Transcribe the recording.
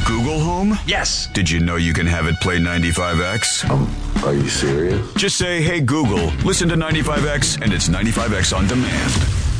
Google Home? Yes. Did you know you can have it play 95X? Are you serious? Just say, hey Google, listen to 95X, and it's 95X on demand.